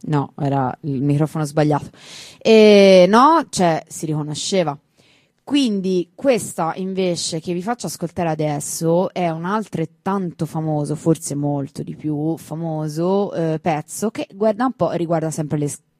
No, era il microfono sbagliato. E no, cioè, si riconosceva. Quindi questa invece che vi faccio ascoltare adesso è un altrettanto famoso, forse molto di più famoso, pezzo che guarda un po', riguarda sempre